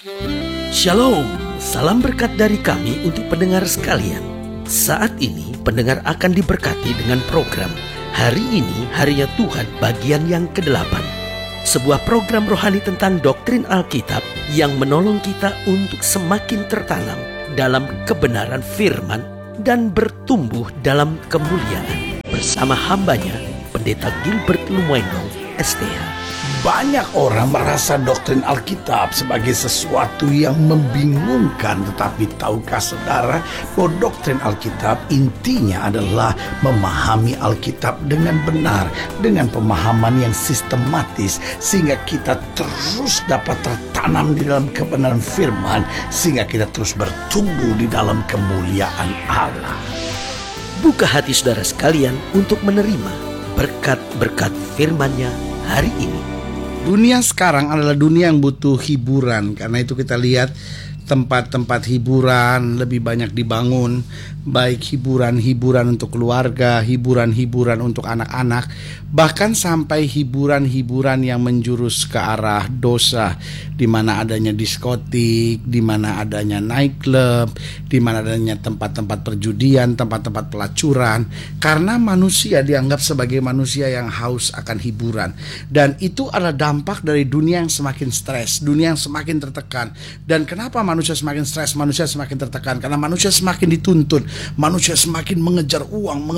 Shalom, salam berkat dari kami untuk pendengar sekalian. Saat ini pendengar akan diberkati dengan program Hari Ini Harinya Tuhan bagian yang ke-8. Sebuah program rohani tentang doktrin Alkitab yang menolong kita untuk semakin tertanam dalam kebenaran firman dan bertumbuh dalam kemuliaan. Bersama hambanya, Pendeta Gilbert Lumwendo, STH. Banyak orang merasa doktrin Alkitab sebagai sesuatu yang membingungkan. Tetapi tahukah saudara bahwa doktrin Alkitab intinya adalah memahami Alkitab dengan benar, dengan pemahaman yang sistematis, sehingga kita terus dapat tertanam di dalam kebenaran firman, sehingga kita terus bertumbuh di dalam kemuliaan Allah. Buka hati saudara sekalian untuk menerima berkat-berkat firman-Nya hari ini. Dunia sekarang adalah dunia yang butuh hiburan. Karena itu kita lihat tempat-tempat hiburan lebih banyak dibangun. Baik hiburan-hiburan untuk keluarga, hiburan-hiburan untuk anak-anak, bahkan sampai hiburan-hiburan yang menjurus ke arah dosa, di mana adanya diskotik, di mana adanya nightclub, di mana adanya tempat-tempat perjudian, tempat-tempat pelacuran. Karena manusia dianggap sebagai manusia yang haus akan hiburan. Dan itu adalah dampak dari dunia yang semakin stres, dunia yang semakin tertekan. Dan kenapa manusia semakin stres, manusia semakin tertekan? Karena manusia semakin dituntut. Manusia semakin mengejar uang.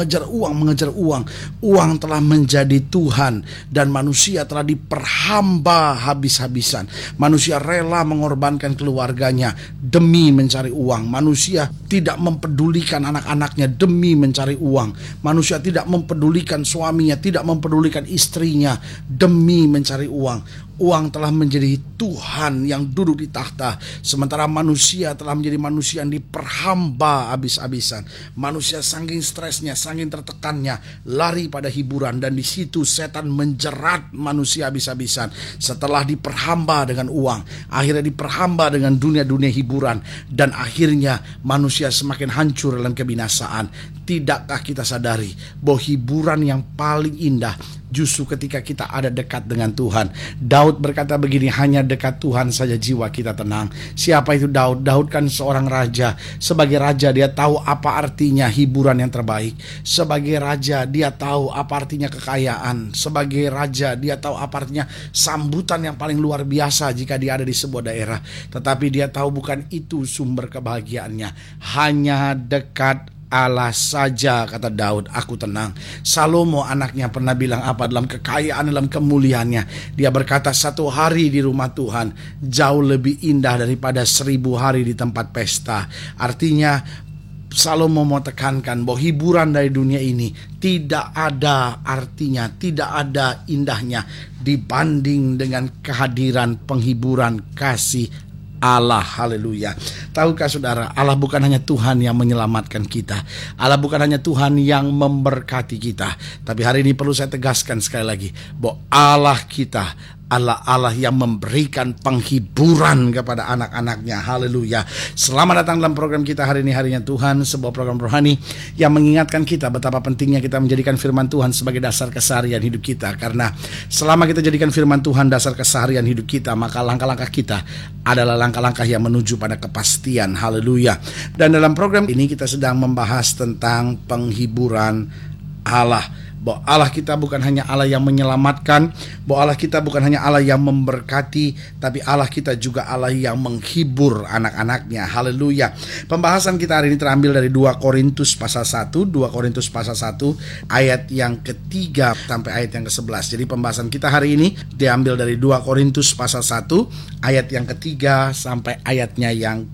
Uang telah menjadi Tuhan, dan manusia telah diperhamba habis-habisan. Manusia rela mengorbankan keluarganya demi mencari uang. Manusia tidak mempedulikan anak-anaknya demi mencari uang. Manusia tidak mempedulikan suaminya, tidak mempedulikan istrinya demi mencari uang. Uang telah menjadi Tuhan yang duduk di tahta, sementara manusia telah menjadi manusia yang diperhamba habis-habisan. Manusia saking stresnya, saking tertekannya, lari pada hiburan, dan di situ setan menjerat manusia habis-habisan. Setelah diperhamba dengan uang, akhirnya diperhamba dengan dunia-dunia hiburan, dan akhirnya manusia semakin hancur dalam kebinasaan. Tidakkah kita sadari bahwa hiburan yang paling indah justru ketika kita ada dekat dengan Tuhan? Daud berkata begini, hanya dekat Tuhan saja jiwa kita tenang. Siapa itu Daud? Daud kan seorang raja. Sebagai raja dia tahu apa artinya hiburan yang terbaik. Sebagai raja dia tahu apa artinya kekayaan. Sebagai raja dia tahu apa artinya sambutan yang paling luar biasa jika dia ada di sebuah daerah. Tetapi dia tahu bukan itu sumber kebahagiaannya. Hanya dekat Allah saja, kata Daud, aku tenang. Salomo anaknya pernah bilang apa dalam kekayaan, dalam kemuliaannya? Dia berkata, 1 hari di rumah Tuhan jauh lebih indah daripada 1000 hari di tempat pesta. Artinya Salomo mau tekankan bahwa hiburan dari dunia ini tidak ada artinya, tidak ada indahnya dibanding dengan kehadiran penghiburan kasih Allah. Haleluya. Tahukah saudara, Allah bukan hanya Tuhan yang menyelamatkan kita, Allah bukan hanya Tuhan yang memberkati kita, tapi hari ini perlu saya tegaskan sekali lagi bahwa Allah kita Allah yang memberikan penghiburan kepada anak-anaknya. Haleluya. Selamat datang dalam program kita hari ini, Harinya Tuhan, sebuah program rohani yang mengingatkan kita betapa pentingnya kita menjadikan firman Tuhan sebagai dasar keseharian hidup kita. Karena selama kita jadikan firman Tuhan dasar keseharian hidup kita, maka langkah-langkah kita adalah langkah-langkah yang menuju pada kepastian. Haleluya. Dan dalam program ini kita sedang membahas tentang penghiburan Allah. Bahwa Allah kita bukan hanya Allah yang menyelamatkan, bahwa Allah kita bukan hanya Allah yang memberkati, tapi Allah kita juga Allah yang menghibur anak-anaknya. Haleluya. Pembahasan kita hari ini terambil dari 2 Korintus pasal 1, 2 Korintus pasal 1 ayat yang ketiga sampai ayat yang ke-11. Jadi pembahasan kita hari ini diambil dari 2 Korintus pasal 1 ayat yang ketiga sampai ayatnya yang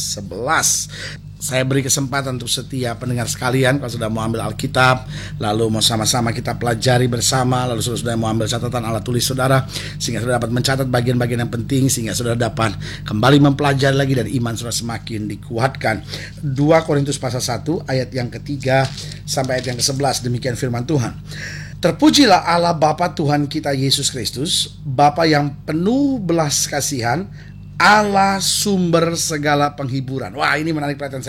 ke-11. Saya beri kesempatan untuk setiap pendengar sekalian, kalau sudah mau ambil Alkitab, lalu mau sama-sama kita pelajari bersama, lalu sudah mau ambil catatan alat tulis saudara, sehingga sudah dapat mencatat bagian-bagian yang penting, sehingga sudah dapat kembali mempelajari lagi dan iman sudah semakin dikuatkan. 2 Korintus pasal 1 ayat yang ketiga sampai ayat yang ke-11, demikian firman Tuhan. Terpujilah Allah Bapa Tuhan kita Yesus Kristus, Bapa yang penuh belas kasihan, Allah sumber segala penghiburan. Wah, ini menarik perhatian saya.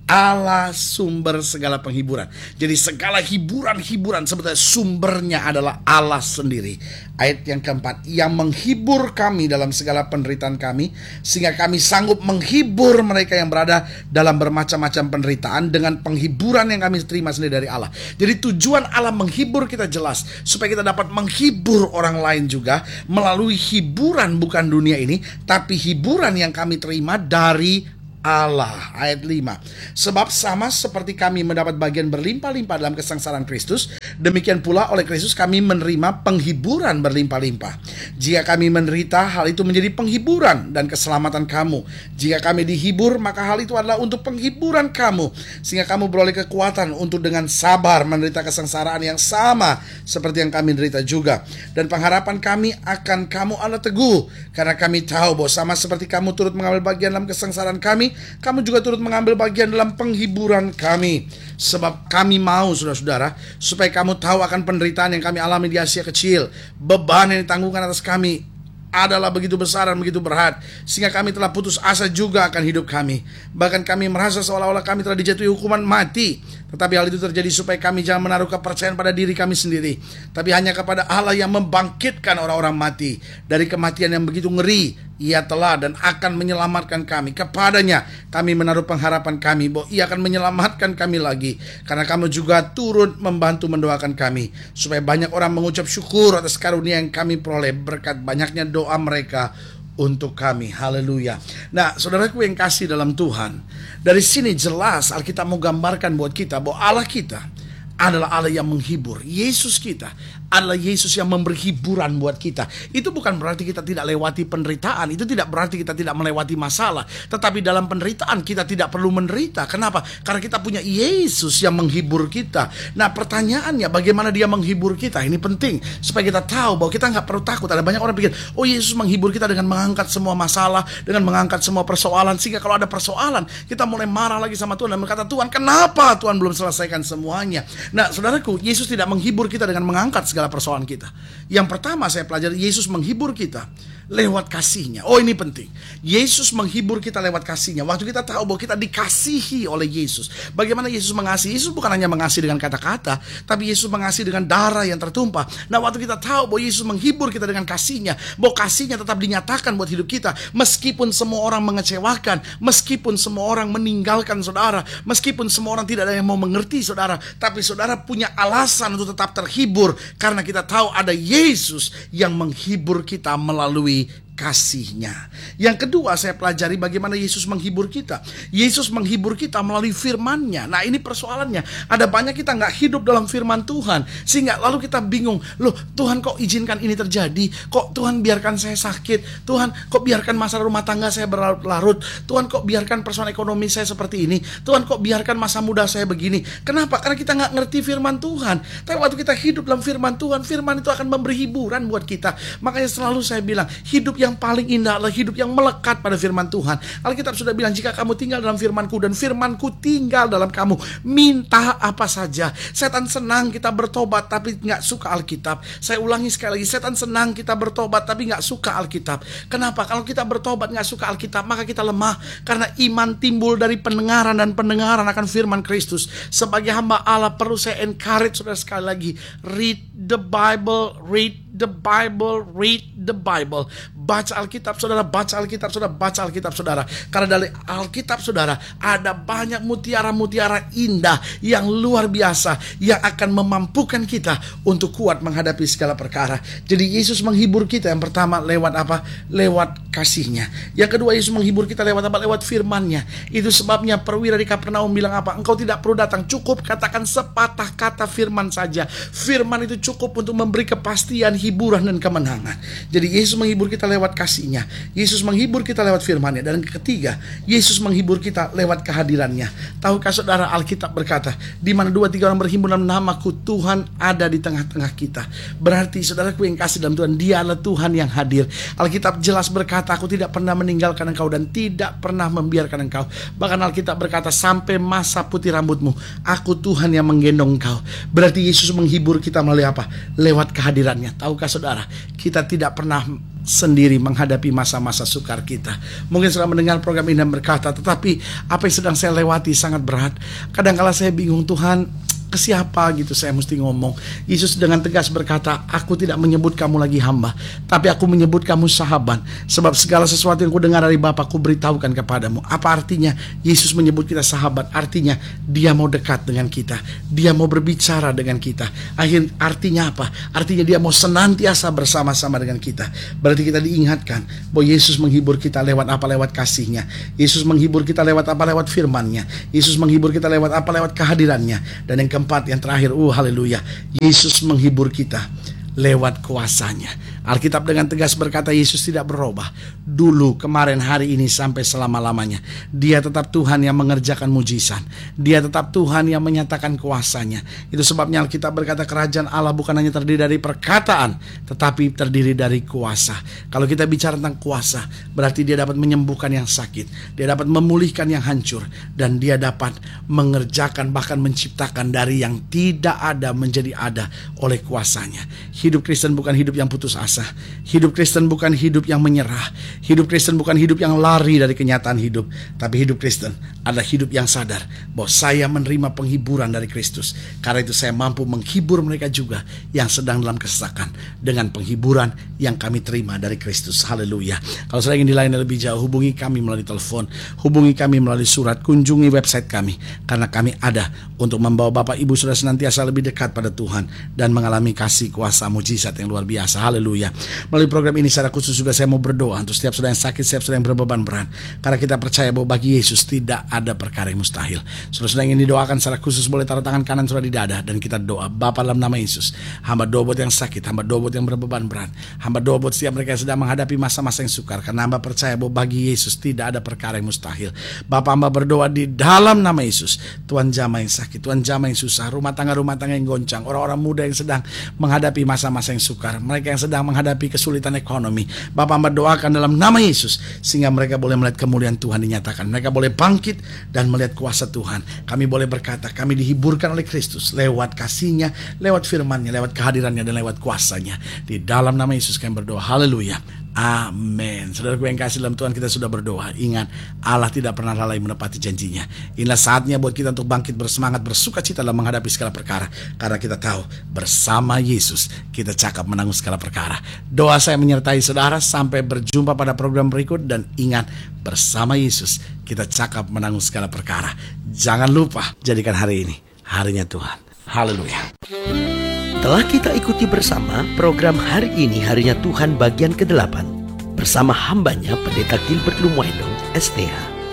Allah sumber segala penghiburan. Jadi segala hiburan-hiburan sebetulnya sumbernya adalah Allah sendiri. Ayat yang keempat, yang menghibur kami dalam segala penderitaan kami, sehingga kami sanggup menghibur mereka yang berada dalam bermacam-macam penderitaan dengan penghiburan yang kami terima sendiri dari Allah. Jadi tujuan Allah menghibur kita jelas, supaya kita dapat menghibur orang lain juga melalui hiburan bukan dunia ini, tapi hiburan yang kami terima dari Allah. Ayat 5, sebab sama seperti kami mendapat bagian berlimpah-limpah dalam kesengsaraan Kristus, demikian pula oleh Kristus kami menerima penghiburan berlimpah-limpah. Jika kami menderita, hal itu menjadi penghiburan dan keselamatan kamu. Jika kami dihibur, maka hal itu adalah untuk penghiburan kamu, sehingga kamu beroleh kekuatan untuk dengan sabar menderita kesengsaraan yang sama seperti yang kami derita juga. Dan pengharapan kami akan kamu adalah teguh, karena kami tahu bahwa sama seperti kamu turut mengambil bagian dalam kesengsaraan kami, kamu juga turut mengambil bagian dalam penghiburan kami. Sebab kami mau, saudara-saudara, supaya kamu tahu akan penderitaan yang kami alami di Asia kecil. Beban yang ditanggungkan atas kami adalah begitu besar dan begitu berat, sehingga kami telah putus asa juga akan hidup kami. Bahkan kami merasa seolah-olah kami telah dijatuhi hukuman mati. Tetapi hal itu terjadi supaya kami jangan menaruh kepercayaan pada diri kami sendiri, tapi hanya kepada Allah yang membangkitkan orang-orang mati dari kematian yang begitu ngeri. Ia telah dan akan menyelamatkan kami. Kepadanya kami menaruh pengharapan kami bahwa Ia akan menyelamatkan kami lagi, karena kamu juga turut membantu mendoakan kami, supaya banyak orang mengucap syukur atas karunia yang kami peroleh berkat banyaknya doa mereka untuk kami. Haleluya. Nah, saudaraku yang kasih dalam Tuhan, dari sini jelas Alkitab mau gambarkan buat kita bahwa Allah kita adalah Allah yang menghibur. Yesus kita adalah Yesus yang memberi hiburan buat kita. Itu bukan berarti kita tidak lewati penderitaan, itu tidak berarti kita tidak melewati masalah. Tetapi dalam penderitaan kita tidak perlu menderita. Kenapa? Karena kita punya Yesus yang menghibur kita. Nah, pertanyaannya bagaimana Dia menghibur kita? Ini penting supaya kita tahu bahwa kita nggak perlu takut. Ada banyak orang pikir, oh Yesus menghibur kita dengan mengangkat semua masalah, dengan mengangkat semua persoalan, sehingga kalau ada persoalan kita mulai marah lagi sama Tuhan dan berkata, Tuhan kenapa Tuhan belum selesaikan semuanya? Nah, saudaraku, Yesus tidak menghibur kita dengan mengangkat segala persoalan kita. Yang pertama saya pelajari, Yesus menghibur kita lewat kasih-Nya. Oh, ini penting. Yesus menghibur kita lewat kasih-Nya. Waktu kita tahu bahwa kita dikasihi oleh Yesus. Bagaimana Yesus mengasihi? Yesus bukan hanya mengasihi dengan kata-kata, tapi Yesus mengasihi dengan darah yang tertumpah. Nah, waktu kita tahu bahwa Yesus menghibur kita dengan kasih-Nya, bahwa kasih-Nya tetap dinyatakan buat hidup kita, meskipun semua orang mengecewakan, meskipun semua orang meninggalkan saudara, meskipun semua orang tidak ada yang mau mengerti saudara, tapi saudara punya alasan untuk tetap terhibur, karena kita tahu ada Yesus yang menghibur kita melalui kasih-Nya. Yang kedua saya pelajari bagaimana Yesus menghibur kita. Yesus menghibur kita melalui firman-Nya. Nah, ini persoalannya. Ada banyak kita nggak hidup dalam firman Tuhan, sehingga lalu kita bingung, loh Tuhan kok izinkan ini terjadi? Kok Tuhan biarkan saya sakit? Tuhan kok biarkan masalah rumah tangga saya berlarut? Tuhan kok biarkan persoalan ekonomi saya seperti ini? Tuhan kok biarkan masa muda saya begini? Kenapa? Karena kita nggak ngerti firman Tuhan. Tapi waktu kita hidup dalam firman Tuhan, firman itu akan memberi hiburan buat kita. Makanya selalu saya bilang, hidup yang paling indah adalah hidup yang melekat pada firman Tuhan. Alkitab sudah bilang, jika kamu tinggal dalam firman-Ku dan firman-Ku tinggal dalam kamu, minta apa saja. Setan senang kita bertobat tapi nggak suka Alkitab. Saya ulangi sekali lagi, setan senang kita bertobat tapi nggak suka Alkitab. Kenapa? Kalau kita bertobat nggak suka Alkitab, maka kita lemah. Karena iman timbul dari pendengaran, dan pendengaran akan firman Kristus. Sebagai hamba Allah perlu saya encourage saudara sekali lagi, read the Bible, read the Bible, read the Bible. Baca Alkitab saudara, baca Alkitab saudara, baca Alkitab saudara. Karena dari Alkitab saudara ada banyak mutiara-mutiara indah yang luar biasa, yang akan memampukan kita untuk kuat menghadapi segala perkara. Jadi Yesus menghibur kita yang pertama lewat apa? Lewat kasih-Nya. Yang kedua, Yesus menghibur kita lewat apa? Lewat firman-Nya. Itu sebabnya perwira di Kapernaum bilang apa? Engkau tidak perlu datang, cukup katakan sepatah kata firman saja. Firman itu cukup untuk memberi kepastian, hiburan dan kemenangan. Jadi Yesus menghibur kita lewat kasih-Nya. Yesus menghibur kita lewat firman-Nya. Dan ketiga, Yesus menghibur kita lewat kehadiran-Nya. Tahukah saudara, Alkitab berkata, di mana 2-3 orang berhimpun dalam nama-Ku, Tuhan ada di tengah-tengah kita. Berarti saudaraku yang kasih dalam Tuhan, Dia adalah Tuhan yang hadir. Alkitab jelas berkata, Aku tidak pernah meninggalkan engkau dan tidak pernah membiarkan engkau. Bahkan Alkitab berkata, sampai masa putih rambutmu, Aku Tuhan yang menggendong engkau. Berarti Yesus menghibur kita melalui apa? Lewat kehadiran-Nya. Tahu tahukah saudara, kita tidak pernah sendiri menghadapi masa-masa sukar kita. Mungkin sedang mendengar program ini dan berkata, tetapi apa yang sedang saya lewati sangat berat. Kadang-kala saya bingung, Tuhan, ke siapa gitu saya mesti ngomong. Yesus dengan tegas berkata, aku tidak menyebut kamu lagi hamba, tapi aku menyebut kamu sahabat. Sebab segala sesuatu yang ku dengar dari Bapa ku beritahukan kepadamu. Apa artinya Yesus menyebut kita sahabat? Artinya dia mau dekat dengan kita, dia mau berbicara dengan kita. Artinya apa? Artinya dia mau senantiasa bersama-sama dengan kita. Berarti kita diingatkan bahwa Yesus menghibur kita lewat apa? Lewat kasih-Nya. Yesus menghibur kita lewat apa? Lewat firman-Nya. Yesus menghibur kita lewat apa? Lewat kehadiran-Nya. Dan yang keempat, yang terakhir, haleluya, Yesus menghibur kita lewat kuasa-Nya. Alkitab dengan tegas berkata, Yesus tidak berubah. Dulu, kemarin, hari ini, sampai selama-lamanya. Dia tetap Tuhan yang mengerjakan mujizat. Dia tetap Tuhan yang menyatakan kuasa-Nya. Itu sebabnya Alkitab berkata, kerajaan Allah bukan hanya terdiri dari perkataan, tetapi terdiri dari kuasa. Kalau kita bicara tentang kuasa, berarti dia dapat menyembuhkan yang sakit, dia dapat memulihkan yang hancur, dan dia dapat mengerjakan, bahkan menciptakan dari yang tidak ada menjadi ada oleh kuasa-Nya. Hidup Kristen bukan hidup yang putus asa. Hidup Kristen bukan hidup yang menyerah. Hidup Kristen bukan hidup yang lari dari kenyataan hidup. Tapi hidup Kristen adalah hidup yang sadar bahwa saya menerima penghiburan dari Kristus. Karena itu saya mampu menghibur mereka juga yang sedang dalam kesesakan dengan penghiburan yang kami terima dari Kristus. Haleluya. Kalau saya ingin dilayani lebih jauh, hubungi kami melalui telepon, hubungi kami melalui surat, kunjungi website kami. Karena kami ada untuk membawa Bapak Ibu Saudara senantiasa lebih dekat pada Tuhan dan mengalami kasih kuasa mujizat yang luar biasa. Haleluya. Melalui program ini secara khusus juga saya mau berdoa untuk setiap saudara yang sakit, setiap saudara yang berbeban berat. Karena kita percaya bahwa bagi Yesus tidak ada perkara yang mustahil. Saudara yang ingin didoakan secara khusus boleh taruh tangan kanan saudara di dada dan kita doa. Bapa, dalam nama Yesus, hamba doa buat yang sakit, hamba doa buat yang berbeban berat, hamba doa buat setiap mereka yang sedang menghadapi masa-masa yang sukar. Karena hamba percaya bahwa bagi Yesus tidak ada perkara yang mustahil. Bapa, hamba berdoa di dalam nama Yesus, Tuhan jamah yang sakit, Tuhan jamah yang susah, rumah tangga yang goncang, orang-orang muda yang sedang menghadapi masa-masa yang sukar, mereka yang sedang menghadapi kesulitan ekonomi. Bapak, hamba doakan dalam nama Yesus sehingga mereka boleh melihat kemuliaan Tuhan dinyatakan. Mereka boleh bangkit dan melihat kuasa Tuhan. Kami boleh berkata, kami dihiburkan oleh Kristus lewat kasih-Nya, lewat firman-Nya, lewat kehadiran-Nya, dan lewat kuasa-Nya. Di dalam nama Yesus kami berdoa. Haleluya. Amin. Saudaraku yang kasih dalam Tuhan, kita sudah berdoa. Ingat, Allah tidak pernah lalai menepati janjinya. Inilah saatnya buat kita untuk bangkit bersemangat, bersuka cita dalam menghadapi segala perkara. Karena kita tahu bersama Yesus kita cakap menanggung segala perkara. Doa saya menyertai saudara. Sampai berjumpa pada program berikut. Dan ingat, bersama Yesus kita cakap menanggung segala perkara. Jangan lupa, jadikan hari ini harinya Tuhan. Haleluya. Telah kita ikuti bersama program Hari Ini Harinya Tuhan bagian ke-8 bersama hambanya Pendeta Gilbert Lumwendong STH.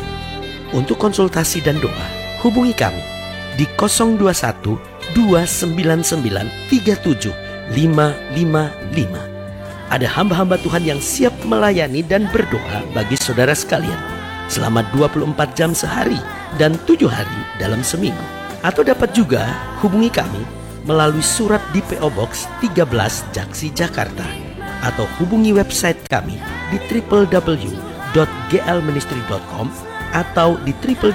Untuk konsultasi dan doa, hubungi kami di 021 299 37 555. Ada hamba-hamba Tuhan yang siap melayani dan berdoa bagi saudara sekalian selama 24 jam sehari dan 7 hari dalam seminggu. Atau dapat juga hubungi kami melalui surat di PO Box 13 Jaksi, Jakarta, atau hubungi website kami di www.glministry.com atau di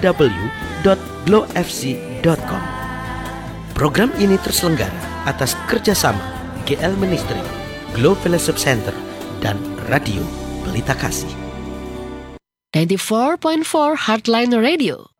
www.glowfc.com. Program ini terselenggara atas kerjasama GL Ministry, Glow Fellowship Center, dan Radio Pelita Kasih. 94.4 Heartline Radio.